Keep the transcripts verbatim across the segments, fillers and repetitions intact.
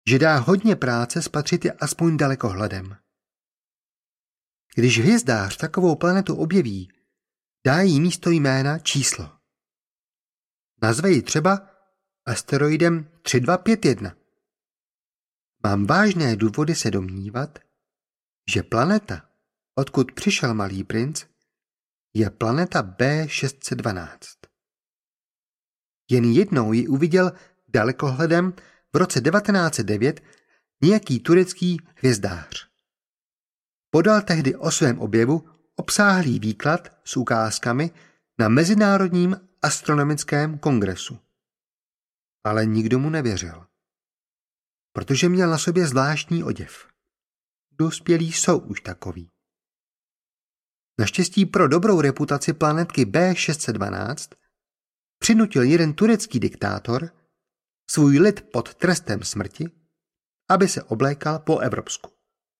že dá hodně práce spatřit je aspoň dalekohledem. Když hvězdář takovou planetu objeví, dá jí místo jména číslo. Nazve ji třeba asteroidem tři dva pět jedna. Mám vážné důvody se domnívat, že planeta, odkud přišel Malý princ, je planeta B šest set dvanáct. Jen jednou ji uviděl dalekohledem v roce devatenáct set devět nějaký turecký hvězdář. Podal tehdy o svém objevu obsáhlý výklad s ukázkami na Mezinárodním astronomickém kongresu. Ale nikdo mu nevěřil, protože měl na sobě zvláštní oděv. Dospělí jsou už takoví. Naštěstí pro dobrou reputaci planetky B šest set dvanáct přinutil jeden turecký diktátor svůj lid pod trestem smrti, aby se oblékal po evropsku.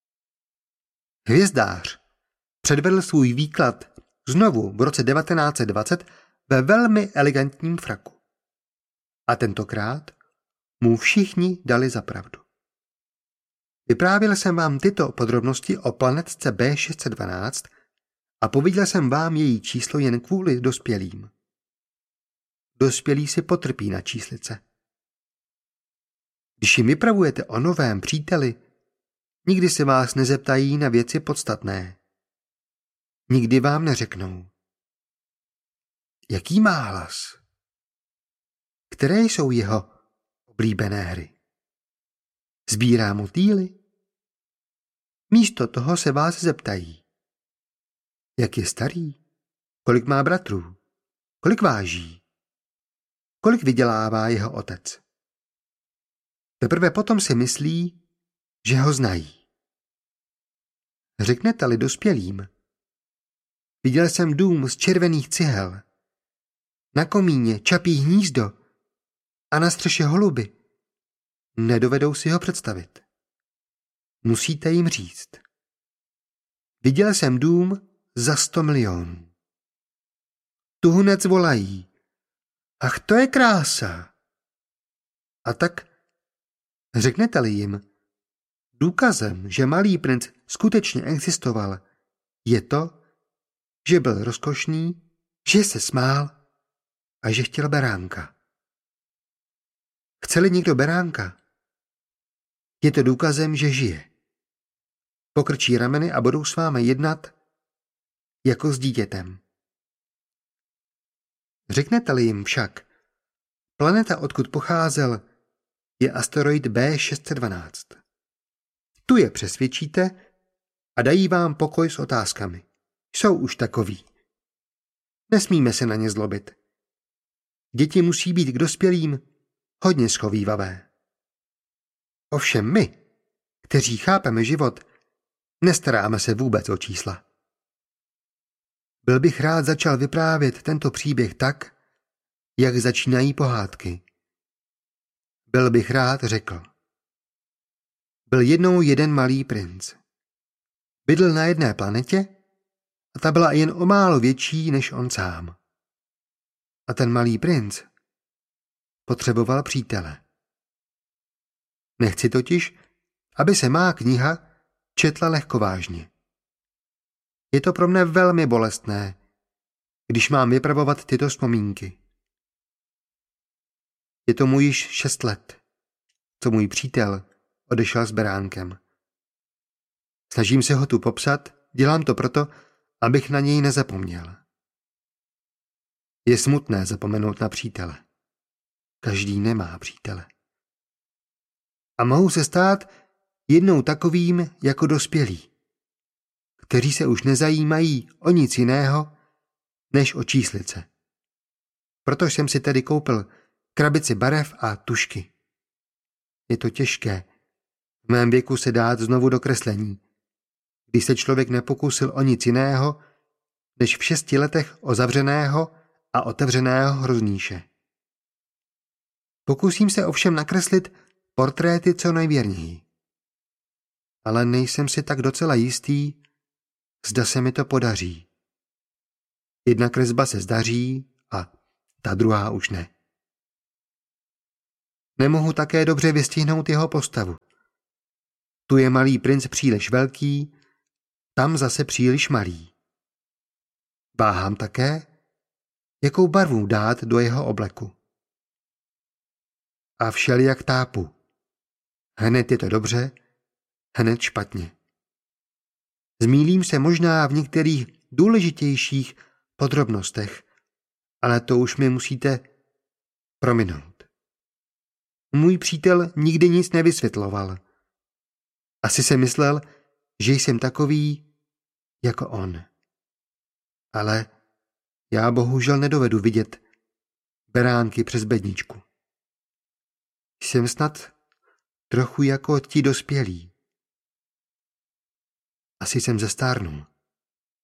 Hvězdář předvedl svůj výklad znovu v roce devatenáct set dvacet ve velmi elegantním fraku. A tentokrát mu všichni dali za pravdu. Vyprávěl jsem vám tyto podrobnosti o planetce B šest set dvanáct a pověděl jsem vám její číslo jen kvůli dospělým. Dospělí si potrpí na číslice. Když jim vypravujete o novém příteli, nikdy se vás nezeptají na věci podstatné. Nikdy vám neřeknou. Jaký má hlas? Které jsou jeho oblíbené hry? Sbírá motýly? Místo toho se vás zeptají. Jak je starý? Kolik má bratrů? Kolik váží? Kolik vydělává jeho otec? Teprve potom si myslí, že ho znají. Řeknete-li dospělým: viděl jsem dům z červených cihel, na komíně čapí hnízdo a na střeše holuby, nedovedou si ho představit. Musíte jim říct: viděl jsem dům za sto milionů. Tu hned volají: ach, to je krása. A tak řeknete-li jim: důkazem, že Malý princ skutečně existoval, je to, že byl rozkošný, že se smál a že chtěl beránka. Chce-li někdo beránka, je to důkazem, že žije. Pokrčí rameny a budou s vámi jednat jako s dítětem. Řeknete-li jim však: planeta, odkud pocházel, je asteroid B šest set dvanáct. Tu je přesvědčíte a dají vám pokoj s otázkami. Jsou už takoví. Nesmíme se na ně zlobit. Děti musí být k dospělým hodně schovývavé. Ovšem my, kteří chápeme život, nestaráme se vůbec o čísla. Byl bych rád začal vyprávět tento příběh tak, jak začínají pohádky. Byl bych rád řekl: byl jednou jeden malý princ. Bydl na jedné planetě a ta byla jen o málo větší než on sám. A ten malý princ potřeboval přítele. Nechci totiž, aby se má kniha četla lehkovážně. Je to pro mne velmi bolestné, když mám vypravovat tyto vzpomínky. Je tomu již šest let, co můj přítel odešel s beránkem. Snažím se ho tu popsat, dělám to proto, abych na něj nezapomněl. Je smutné zapomenout na přítele. Každý nemá přítele. A mohu se stát jednou takovým jako dospělí, kteří se už nezajímají o nic jiného, než o číslice. Proto jsem si tedy koupil krabici barev a tušky. Je to těžké v mém věku se dát znovu do kreslení, když se člověk nepokusil o nic jiného, než v šesti letech o zavřeného a otevřeného hroznýše. Pokusím se ovšem nakreslit portréty co nejvěrněji. Ale nejsem si tak docela jistý, zda se mi to podaří. Jedna kresba se zdaří a ta druhá už ne. Nemohu také dobře vystihnout jeho postavu. Tu je malý princ příliš velký, tam zase příliš malý. Váhám také, jakou barvu dát do jeho obleku. A všelijak tápu. Hned je to dobře, hned špatně. Zmýlím se možná v některých důležitějších podrobnostech, ale to už mi musíte prominout. Můj přítel nikdy nic nevysvětloval. Asi se myslel, že jsem takový jako on. Ale já bohužel nedovedu vidět beránky přes bedničku. Jsem snad trochu jako ti dospělí. Asi jsem zestárnul.